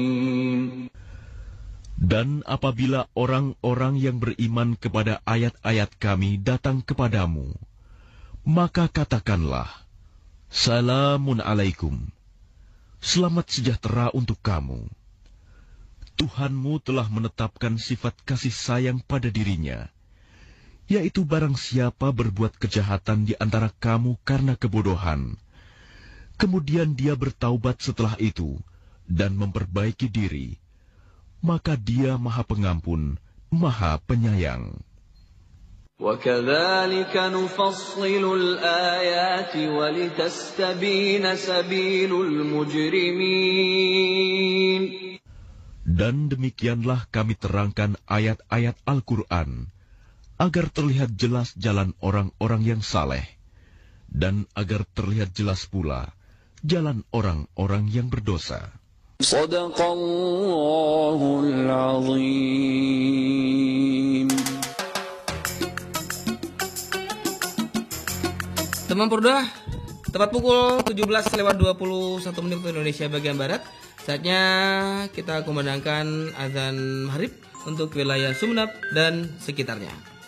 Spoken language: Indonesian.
Dan apabila orang-orang yang beriman kepada ayat-ayat kami datang kepadamu, maka katakanlah, Salamun alaikum, selamat sejahtera untuk kamu. Tuhanmu telah menetapkan sifat kasih sayang pada dirinya, yaitu barang siapa berbuat kejahatan di antara kamu karena kebodohan, kemudian dia bertaubat setelah itu dan memperbaiki diri, maka dia Maha Pengampun, Maha Penyayang. وَكَذَلِكَ نُفَصِّلُ الْآيَاتِ وَلِتَسْتَبِينَ سَبِيلُ الْمُجْرِمِينَ. Dan demikianlah kami terangkan ayat-ayat Al-Quran, agar terlihat jelas jalan orang-orang yang saleh, dan agar terlihat jelas pula jalan orang-orang yang berdosa. Shadaqallahul Azim. Teman Purda, tepat pukul 17:21 waktu Indonesia bagian Barat. Saatnya kita kumandangkan azan maghrib untuk wilayah Sumeneb dan sekitarnya.